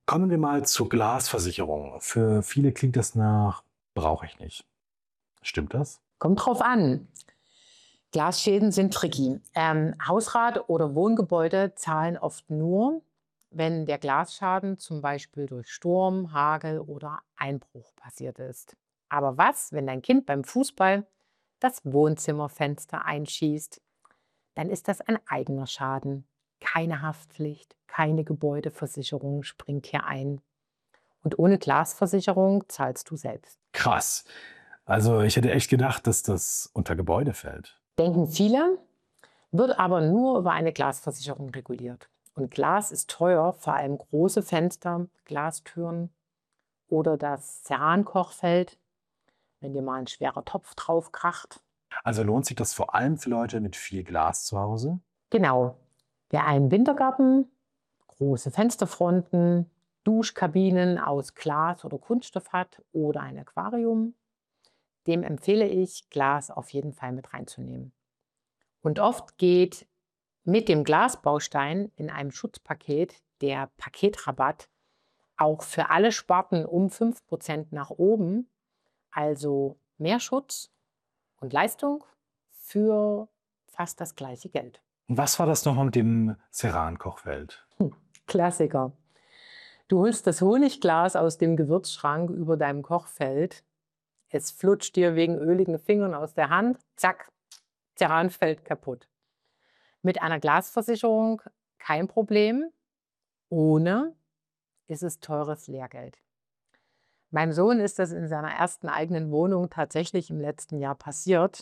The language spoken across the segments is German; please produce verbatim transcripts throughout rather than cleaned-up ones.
Kommen wir mal zur Glasversicherung. Für viele klingt das nach, brauche ich nicht. Stimmt das? Kommt drauf an. Glasschäden sind tricky. Ähm, Hausrat oder Wohngebäude zahlen oft nur, wenn der Glasschaden zum Beispiel durch Sturm, Hagel oder Einbruch passiert ist. Aber was, wenn dein Kind beim Fußball das Wohnzimmerfenster einschießt? Dann ist das ein eigener Schaden. Keine Haftpflicht, keine Gebäudeversicherung springt hier ein. Und ohne Glasversicherung zahlst du selbst. Krass. Also ich hätte echt gedacht, dass das unter Gebäude fällt. Denken viele, wird aber nur über eine Glasversicherung reguliert. Und Glas ist teuer, vor allem große Fenster, Glastüren oder das Cerankochfeld, wenn dir mal ein schwerer Topf drauf kracht. Also lohnt sich das vor allem für Leute mit viel Glas zu Hause? Genau. Wer einen Wintergarten, große Fensterfronten, Duschkabinen aus Glas oder Kunststoff hat oder ein Aquarium, dem empfehle ich, Glas auf jeden Fall mit reinzunehmen. Und oft geht mit dem Glasbaustein in einem Schutzpaket der Paketrabatt auch für alle Sparten um fünf Prozent nach oben, also mehr Schutz und Leistung für fast das gleiche Geld. Und was war das nochmal mit dem Cerankochfeld? Klassiker. Du holst das Honigglas aus dem Gewürzschrank über deinem Kochfeld. Es flutscht dir wegen öligen Fingern aus der Hand. Zack, Ceranfeld kaputt. Mit einer Glasversicherung kein Problem. Ohne ist es teures Lehrgeld. Meinem Sohn ist das in seiner ersten eigenen Wohnung tatsächlich im letzten Jahr passiert.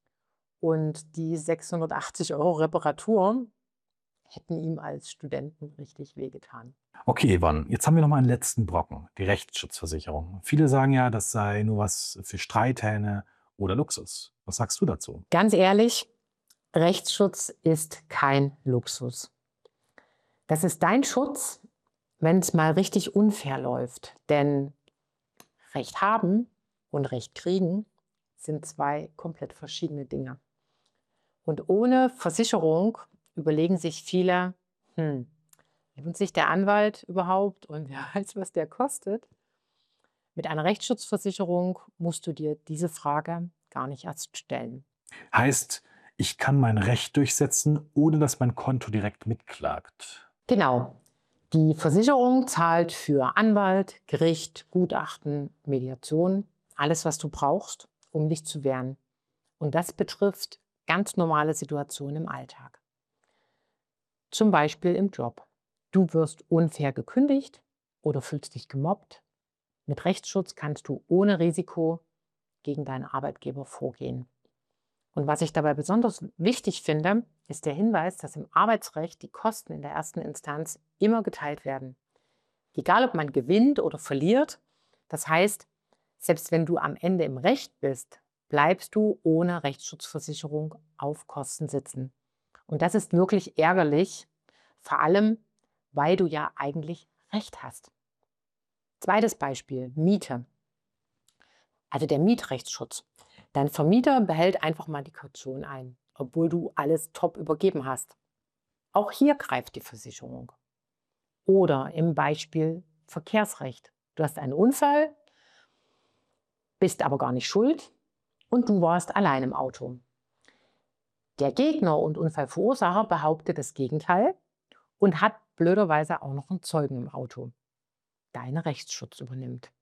Und die sechshundertachtzig Euro Reparatur hätten ihm als Studenten richtig wehgetan. Okay, Yvonne, jetzt haben wir noch mal einen letzten Brocken, die Rechtsschutzversicherung. Viele sagen ja, das sei nur was für Streithähne oder Luxus. Was sagst du dazu? Ganz ehrlich, Rechtsschutz ist kein Luxus. Das ist dein Schutz, wenn es mal richtig unfair läuft. Denn Recht haben und Recht kriegen sind zwei komplett verschiedene Dinge. Und ohne Versicherung überlegen sich viele, hm, lohnt sich der Anwalt überhaupt und wer weiß, was der kostet? Mit einer Rechtsschutzversicherung musst du dir diese Frage gar nicht erst stellen. Heißt, ich kann mein Recht durchsetzen, ohne dass mein Konto direkt mitklagt. Genau. Die Versicherung zahlt für Anwalt, Gericht, Gutachten, Mediation, alles, was du brauchst, um dich zu wehren. Und das betrifft ganz normale Situationen im Alltag. Zum Beispiel im Job. Du wirst unfair gekündigt oder fühlst dich gemobbt. Mit Rechtsschutz kannst du ohne Risiko gegen deinen Arbeitgeber vorgehen. Und was ich dabei besonders wichtig finde, ist der Hinweis, dass im Arbeitsrecht die Kosten in der ersten Instanz immer geteilt werden. Egal, ob man gewinnt oder verliert. Das heißt, selbst wenn du am Ende im Recht bist, bleibst du ohne Rechtsschutzversicherung auf Kosten sitzen. Und das ist wirklich ärgerlich, vor allem, weil du ja eigentlich Recht hast. Zweites Beispiel, Miete. Also der Mietrechtsschutz. Dein Vermieter behält einfach mal die Kaution ein, obwohl du alles top übergeben hast. Auch hier greift die Versicherung. Oder im Beispiel Verkehrsrecht. Du hast einen Unfall, bist aber gar nicht schuld und du warst allein im Auto. Der Gegner und Unfallverursacher behauptet das Gegenteil und hat blöderweise auch noch einen Zeugen im Auto. Dein Rechtsschutz übernimmt.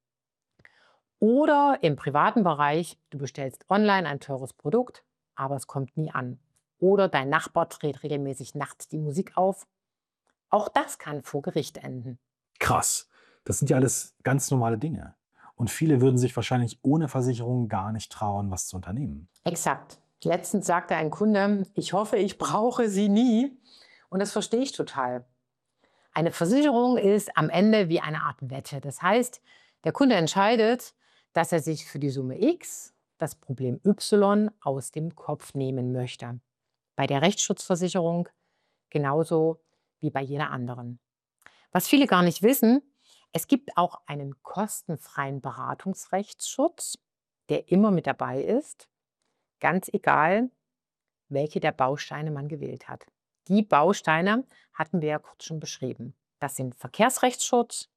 Oder im privaten Bereich, du bestellst online ein teures Produkt, aber es kommt nie an. Oder dein Nachbar dreht regelmäßig nachts die Musik auf. Auch das kann vor Gericht enden. Krass. Das sind ja alles ganz normale Dinge. Und viele würden sich wahrscheinlich ohne Versicherung gar nicht trauen, was zu unternehmen. Exakt. Letztens sagte ein Kunde, ich hoffe, ich brauche sie nie. Und das verstehe ich total. Eine Versicherung ist am Ende wie eine Art Wette. Das heißt, der Kunde entscheidet, dass er sich für die Summe X das Problem Y aus dem Kopf nehmen möchte. Bei der Rechtsschutzversicherung genauso wie bei jeder anderen. Was viele gar nicht wissen, es gibt auch einen kostenfreien Beratungsrechtsschutz, der immer mit dabei ist, ganz egal, welche der Bausteine man gewählt hat. Die Bausteine hatten wir ja kurz schon beschrieben. Das sind Verkehrsrechtsschutz,